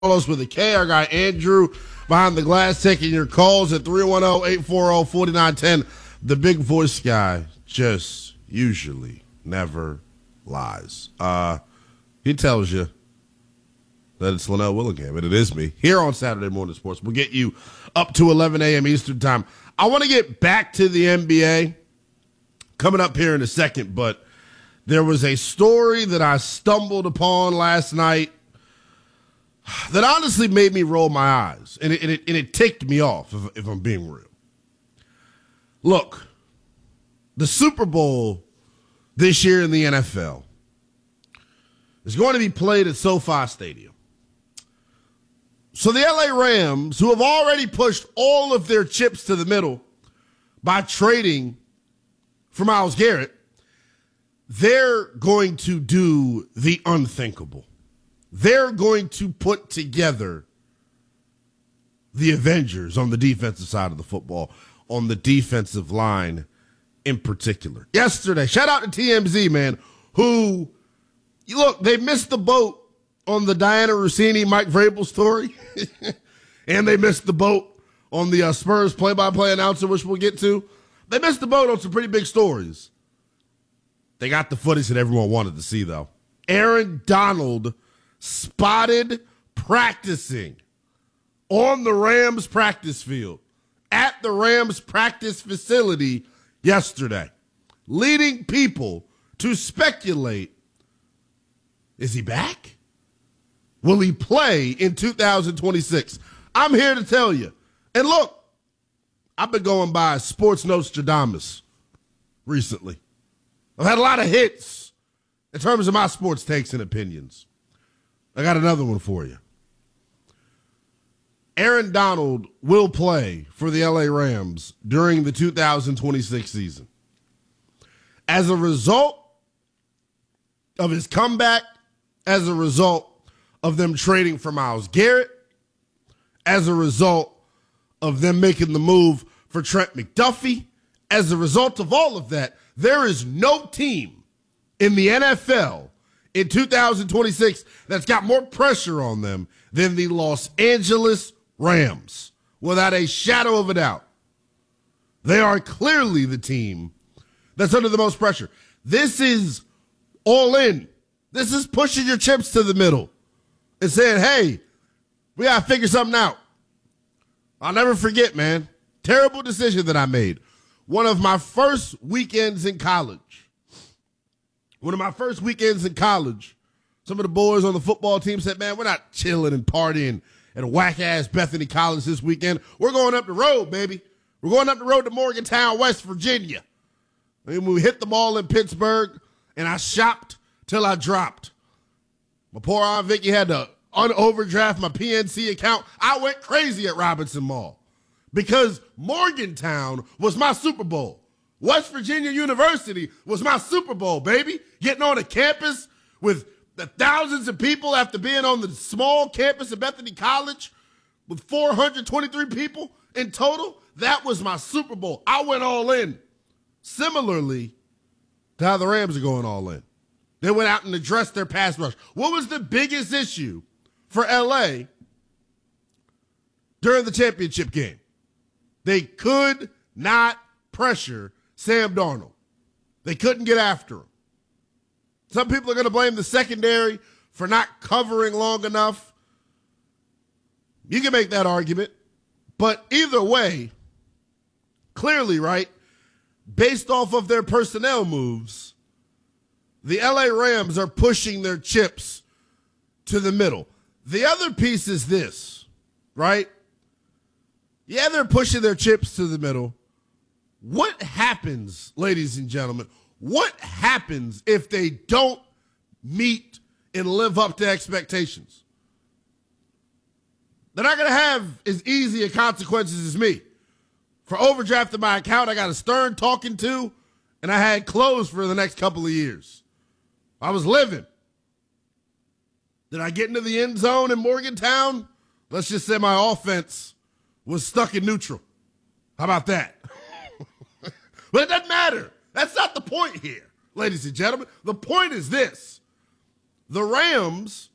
Carlos with a K. Our guy Andrew behind the glass taking your calls at 310-840-4910. The big voice guy just usually never lies. He tells you that it's Linnell Willingham, and it is me here on Saturday Morning Sports. We'll get you up to 11 a.m. Eastern time. I want to get back to the NBA coming up here in a second, but there was a story that I stumbled upon last night that honestly made me roll my eyes, and it ticked me off, if I'm being real. Look, the Super Bowl this year in the NFL is going to be played at SoFi Stadium. So the LA Rams, who have already pushed all of their chips to the middle by trading for Myles Garrett, they're going to do the unthinkable. They're going to put together the Avengers on the defensive side of the football, on the defensive line in particular. Yesterday, shout out to TMZ, man, who, look, they missed the boat on the Diana Rossini, Mike Vrabel story, and they missed the boat on the Spurs play-by-play announcer, which we'll get to. They missed the boat on some pretty big stories. They got the footage that everyone wanted to see, though. Aaron Donald spotted practicing on the Rams practice field at the Rams practice facility yesterday, leading people to speculate, is he back? Will he play in 2026? I'm here to tell you. And look, I've been going by Sports Nostradamus recently. I've had a lot of hits in terms of my sports takes and opinions. I got another one for you. Aaron Donald will play for the LA Rams during the 2026 season. As a result of his comeback, as a result of them trading for Myles Garrett, as a result of them making the move for Trent McDuffie, as a result of all of that, there is no team in the NFL in 2026 that's got more pressure on them than the Los Angeles Rams, without a shadow of a doubt. They are clearly the team that's under the most pressure. This is all in. This is pushing your chips to the middle and saying, hey, we got to figure something out. I'll never forget, man, terrible decision that I made. One of my first weekends in college, some of the boys on the football team said, man, we're not chilling and partying at a whack-ass Bethany College this weekend. We're going up the road, baby. We're going up the road to Morgantown, West Virginia. And we hit the mall in Pittsburgh, and I shopped till I dropped. My poor Aunt Vicky had to overdraft my PNC account. I went crazy at Robinson Mall because Morgantown was my Super Bowl. West Virginia University was my Super Bowl, baby. Getting on a campus with the thousands of people after being on the small campus at Bethany College with 423 people in total. That was my Super Bowl. I went all in. Similarly to how the Rams are going all in. They went out and addressed their pass rush. What was the biggest issue for LA during the championship game? They could not pressure Sam Darnold. They couldn't get after him. Some people are going to blame the secondary for not covering long enough. You can make that argument. But either way, clearly, right, based off of their personnel moves, the LA Rams are pushing their chips to the middle. The other piece is this, right? Yeah, they're pushing their chips to the middle. What happens, ladies and gentlemen, what happens if they don't meet and live up to expectations? They're not going to have as easy a consequences as me. For overdrafting my account, I got a stern talking to, and I had closed for the next couple of years. I was living. Did I get into the end zone in Morgantown? Let's just say my offense was stuck in neutral. How about that? But it doesn't matter. That's not the point here, ladies and gentlemen. The point is this. The Rams